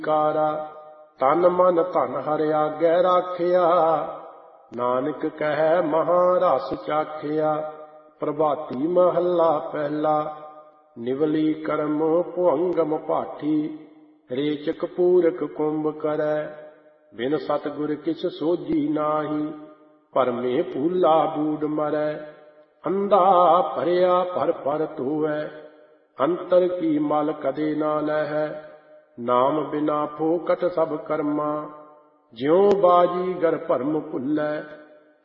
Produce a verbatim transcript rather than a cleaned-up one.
ਕਾਰਾ। ਤਨ ਮਨ ਧਨ ਹਰਿ ਆਗੈ ਰਾਖਿਆ, ਨਾਨਕ ਕਹਿ ਮਹਾਂ ਰਸ ਚਾਖਿਆ। ਪ੍ਰਭਾਤੀ ਮਹੱਲਾ ਪਹਿਲਾ। ਨਿਵਲੀ ਕਰਮ ਭੁਅੰਗਮ ਭਾਠੀ, ਰੇਚਕ ਪੂਰਕ ਕੁੰਭ ਕਰੈ। ਬਿਨ ਸਤਿਗੁਰ ਕਿਛ ਸੋਝੀ ਨਾਹੀ, ਭਰਮੇ ਭੂਲਾ ਬੂਡ ਮਰੈ। ਅੰਧਾ ਭਰਿਆ ਭਰ ਭਰ ਧੋਵੈ, ਅੰਤਰ ਕੀ ਮਲ ਕਦੇ ਨਾ ਲਹੈ। ਨਾਮ ਬਿਨਾ ਫੋਕਟ ਸਭ ਕਰਮਾ, ਜਿਉ ਬਾਜੀ ਗਰ ਭਰਮ ਭੁੱਲੈ।